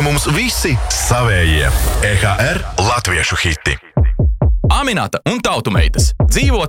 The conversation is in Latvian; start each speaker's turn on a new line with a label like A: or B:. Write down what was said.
A: pie mums visi savējie. EHR latviešu hiti.
B: Aminata un Tautumeitas dzīvo